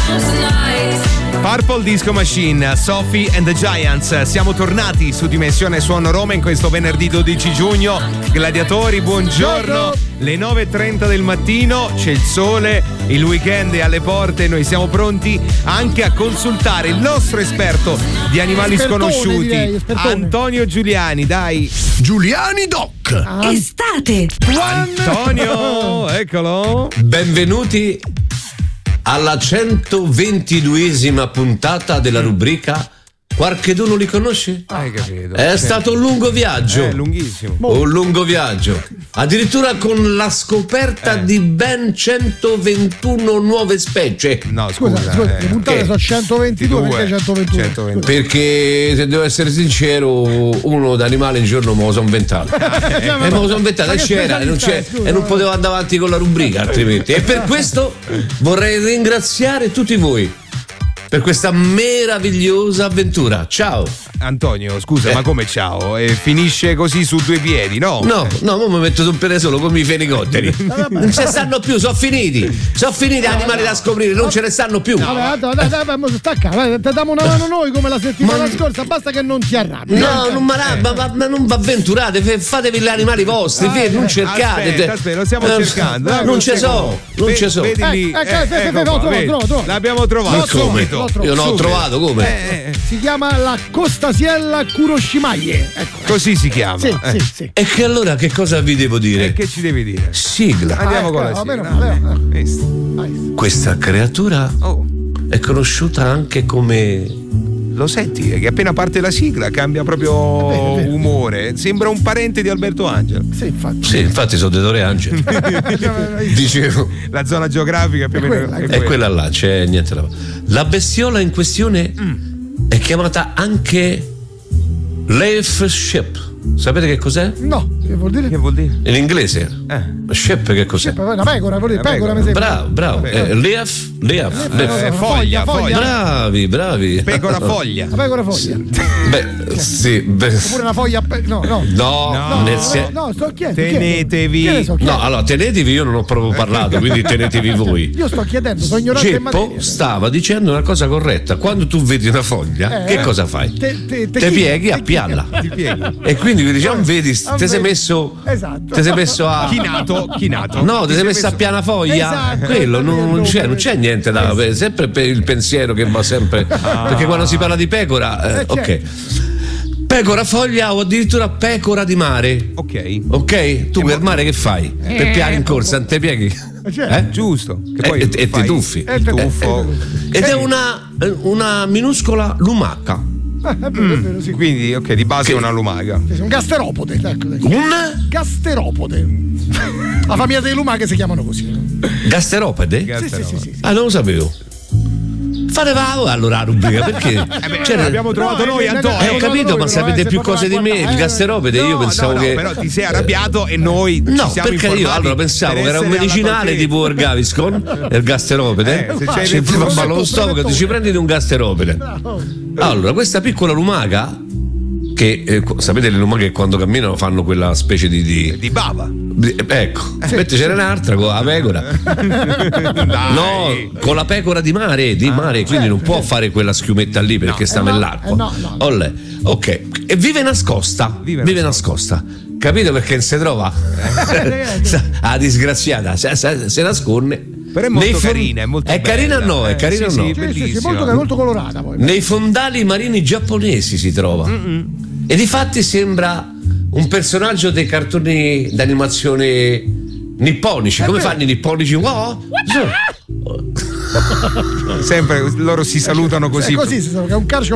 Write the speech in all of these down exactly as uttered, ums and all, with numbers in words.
Purple Disco Machine, Sophie and the Giants. Siamo tornati su Dimensione Suono Roma in questo venerdì dodici giugno. Gladiatori, buongiorno. Le nove e trenta del mattino, c'è il sole, il weekend è alle porte. Noi siamo pronti anche a consultare il nostro esperto di animali Espertone, sconosciuti, direi, Antonio Giuliani. Dai, Giuliani Doc. Ah. Estate. Antonio, eccolo. Benvenuti alla centoventiduesima puntata della rubrica Qualcheduno li conosce? Hai capito? È stato un lungo viaggio. È lunghissimo. Un lungo viaggio. Addirittura con la scoperta Eh. di ben centoventuno nuove specie. No, Scusa, scusa. scusa, eh, le puntate che- sono centoventidue, perché centoventuno? centoventidue. Perché se devo essere sincero, uno d'animale in giorno me lo sono inventato. Cioè, E me lo sono inventato ma e che c'era e non, c'è, specialista è, scusa, e non ma- potevo andare avanti con la rubrica altrimenti. E per questo vorrei ringraziare tutti voi per questa meravigliosa avventura. Ciao. Antonio, scusa, Eh. ma come ciao? E finisce così su due piedi, no? No, no, mo mi metto sul piede solo come i fenicotteri. Non ce ne stanno più, sono finiti. Sono finiti animali da scoprire, non ce ne stanno più. Vabbè, dai, dai, dai, dai, stacca, vai, ti diamo una mano noi come la settimana Ma- scorsa, basta che non ti arrabbi. No, non, ma, ma, ma, ma non vi avventurate, fe- fatevi gli animali vostri, fe- non cercate. Aspetta, aspetta, lo stiamo Eh, cercando. Non Dammi ce un so, secondo. non Ve- ce so. Vedi Eh, lì, eh, eh, eh, ecco l'ho qua, trovato, vedi? l'ho trovato. L'abbiamo trovato. Ma come? subito. L'ho trovato. Io non ho Subito. trovato come? Eh, eh, Si chiama la Costasiella Kuroshimaie. Ecco. così si chiama. Sì, Eh. sì, sì. E che allora che cosa vi devo E dire? che ci devi dire? Sigla. Andiamo Ah, con la ecco, sigla. meno male, Ah, eh. visto. Vai. Questa creatura Oh, è conosciuta anche come lo senti? È che appena parte la sigla cambia proprio È vero, è vero. umore. Sembra un parente di Alberto Angelo. Sì, infatti. Sì, infatti sono De Dore Angel. Dicevo, La zona geografica più o È meno quella, è quella là, c'è niente da fare. La bestiola in questione è chiamata anche Leaf Ship. Sapete che cos'è? No, che vuol dire? Che vuol dire? In inglese. Eh. Ship che cos'è? Una pecora, vuol dire Una pecora, pecora. mi sembra. Bravo, bravo. Eh, Leaf, Leaf, Leaf. Eh, foglia, foglia. Bravi, bravi. Pecora foglia. La pecora foglia. Beh, sì, beh. Oppure una foglia. pe- No, no. No, No, nel No, sen- no, sto chiedendo. Tenetevi. Che ne so, chiedo. No, allora tenetevi, io non ho proprio parlato, quindi tenetevi voi. Io sto chiedendo, sono ignorante in Ceppo materia. stava dicendo una cosa corretta. Quando tu vedi una foglia, Eh, che cosa fai? Te, te, te Te chi- pieghi a te chi- pialla. Ti pieghi. E quindi vi diciamo, vedi, Ah, ti sei vedi. messo. Esatto. Ti sei messo a. Chinato, chinato. No, ti sei messo a piana foglia. Esatto. Quello non, non c'è, non c'è niente da. Sempre per il pensiero che va sempre. Perché quando si parla di pecora, eh, Eh, ok. Pecora foglia o addirittura pecora di mare. Ok. Ok? Tu per mare che fai? Per piare in corsa, non te pieghi? Cioè, Eh? Giusto. Che E- poi e- e ti fai tuffi. Il tuffo. Ed è una, una minuscola lumaca. eh, è vero, è vero, sì. Quindi, ok, di base è una lumaca. Sì, un gasteropode, ecco. ecco. Un Gasteropode. La famiglia dei lumache si chiamano così. gasteropede? Sì, sì, sì, sì. Ah, non lo sapevo. Fate va allora la rubrica perché Beh, Cioè, l'abbiamo trovato no, noi, eh, Antonio. eh, ho capito, noi, ma però, sapete eh, più se cose di proprio me. guarda, Il eh, gasteropede, io No, pensavo no, no, che. però ti sei arrabbiato e noi ci No, siamo perché io informati allora pensavo per che era un essere alla medicinale tua tipo il Gaviscon, il gasteropede. Eh, se c'hai Ci dei fa male prodotti, lo stomaco, ti ci prendi di un gasteropede. Allora, questa piccola lumaca, che eh, sapete le lumache quando camminano fanno quella specie di. di, di bava. di- ecco, aspetta, c'era un'altra con la pecora. Dai. No, con la pecora di mare, di mare, quindi non può fare quella schiumetta lì perché sta Eh, no, nell'acqua. eh, no, no. Olle. Ok, e vive nascosta. Vive Vive, nascosta. Capito perché non si trova? La disgraziata se, se, se nasconde. Però è molto Nei fon- carina, è molto È carina o bella. no? È Eh, carina o sì, no? sì, Sì, sì, sì, bellissima. molto, molto colorata poi. Nei fondali marini giapponesi si trova. E difatti sembra un personaggio dei cartoni d'animazione nipponici. Come fanno i nipponici? Wow. Sempre loro si salutano così. È così, si sa, che è un calcio.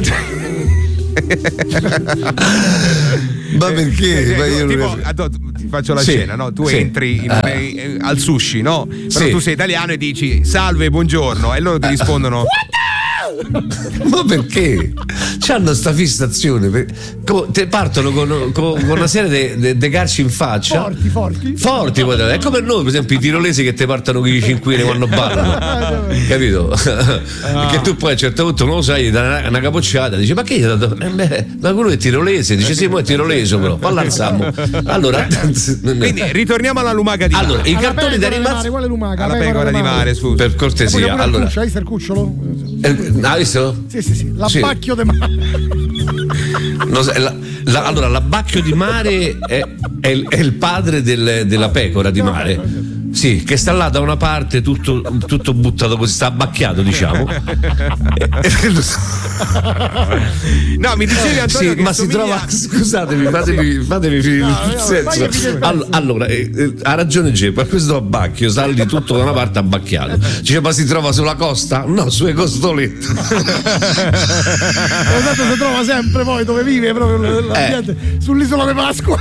Ma perché? Ma io tipo, non- Anto- ti faccio la Sì, scena, no? Tu sì. entri in- Ah. eh, al sushi, no? Però Sì. tu sei italiano e dici salve, buongiorno, e loro ti rispondono Ma perché? C'hanno sta fissazione. Te partono con, con, con una serie di de, de calci in faccia. Forti, forti. Forti, è come noi, per esempio, i tirolesi che te partono con i cinquini quando ballano. Capito? Che tu poi a un certo punto non lo sai, dai una, una capocciata, dici ma che gli ha dato? Eh beh, ma quello è tirolese, dice sì, ma è tirolese però, poi l'alziamo. Allora, quindi ritorniamo alla lumaca di allora, mare. i cartoni d'animazione. Quale lumaca? Alla pecora di mare, scusa. Per cortesia, allora. Hai visto il cucciolo? Eh, hai visto? Sì, sì, sì, l'abbacchio di mare. No, la, la, allora, l'abbacchio di mare è, è, il, è il padre del, della pecora di mare. Sì, che sta là da una parte tutto, tutto buttato così, sta abbacchiato, diciamo. No, mi dicevi Antonio sì, che ma somiglia... si trova, scusatemi, fatemi, fatemi finire no, il senso. All, allora, eh, eh, ha ragione Geppa, questo abbacchio sta lì tutto da una parte abbacchiato. Dice, ma si trova sulla costa? No, sulle costolette. Esatto, si trova sempre poi dove vive proprio l'ambiente, eh. sull'isola di Pasqua.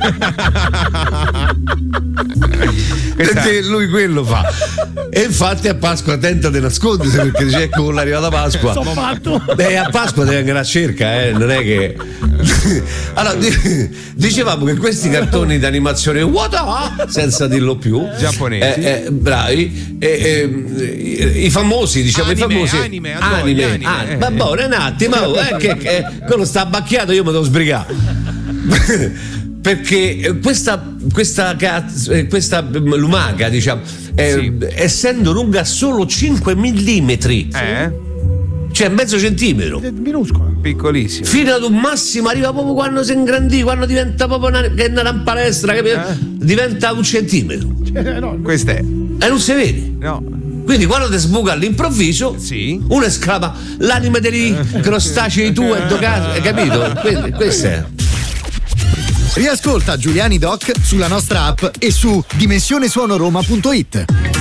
Perché lui quello fa, e infatti a Pasqua tenta di nascondersi perché dice ecco con l'arrivata Pasqua sono fatto. Beh, a Pasqua deve andare a cerca, eh, non è che allora dicevamo che questi cartoni d'animazione Wada, senza dirlo più, giapponesi, eh, eh, bravi, eh, eh, i famosi, diciamo anime, i famosi anime, anime, anime, anime, anime eh. Ma buono, un attimo, eh, che, eh, quello sta abbacchiato, io mi devo sbrigare. Perché questa, questa, questa lumaca, diciamo, eh, sì. essendo lunga solo cinque millimetri, eh? cioè mezzo centimetro, è minuscola, piccolissimo, fino ad un massimo arriva proprio quando si ingrandì, quando diventa proprio una, che è una palestra, eh? diventa un centimetro. Eh, no, questo è. E non si vede. No. Quindi quando ti sbuca all'improvviso, sì. uno esclama l'anima dei crostacei tu e hai capito? Quindi, questo è. Riascolta Giuliani Doc sulla nostra app e su dimensionesuonoroma punto it.